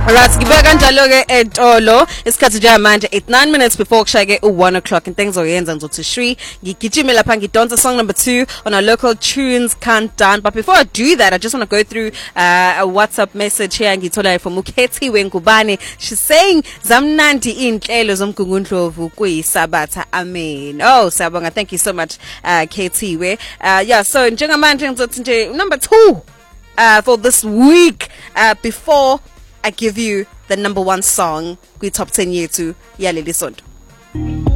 Alright, ngibeka kanjalo ke etolo isikhathi nje manje 9 minutes before kushaya 1 o'clock into engizoyenza ngizothi shwi ngigijime lapha ngidonsa song number 2 on our local tunes countdown. But before I do that, I just want to go through a WhatsApp message here ngithola from Ukhethiwe Ngubane. She's saying zamnandi inhlelo zomgungundlovu kuyisabatha. Amen. Oh, siyabonga, thank you so much Kethiwe. Yeah, so njengamanje ngizothi nje number 2 for this week before I give you the number 1 song we top 10 yetu yaleli sonto.